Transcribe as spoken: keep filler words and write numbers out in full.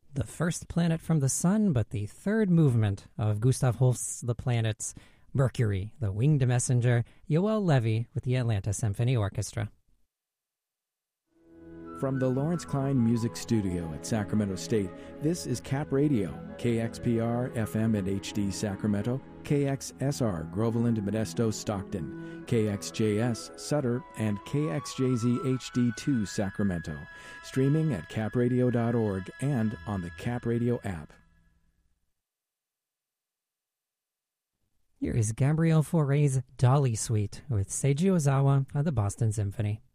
the first planet from the Sun, but the third movement of Gustav Holst's The Planets, Mercury, the Winged Messenger, Yoel Levy with the Atlanta Symphony Orchestra. From the Lawrence Klein Music Studio at Sacramento State, this is Cap Radio, K X P R, F M and H D Sacramento, K X S R, Groveland, Modesto, Stockton, K X J S, Sutter, and K X J Z H D two, Sacramento. Streaming at cap radio dot org and on the Cap Radio app. Here is Gabrielle Fauré's Dolly Suite with Seiji Ozawa of the Boston Symphony.